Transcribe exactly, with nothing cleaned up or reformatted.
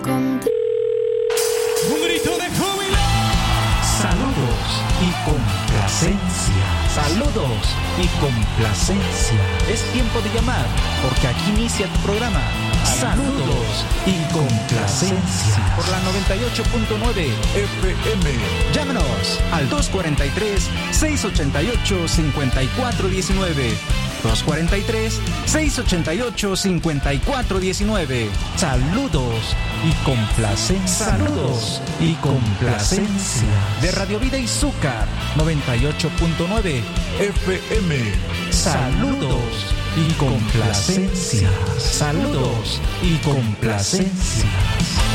encontré. Un grito de júbilo. Saludos y complacencia. Saludos y complacencia. Es tiempo de llamar, porque aquí inicia tu programa. Saludos y complacencia. Por la noventa y ocho punto nueve F M. Llámanos al dos cuatro tres, seis ocho ocho, cinco cuatro uno nueve. dos cuatro tres, seis ocho ocho, cinco cuatro uno nueve. Saludos y complacencia. Saludos y complacencia. De Radio Vida y Zúcar, noventa y ocho punto nueve F M. Saludos y complacencia. Saludos y complacencia.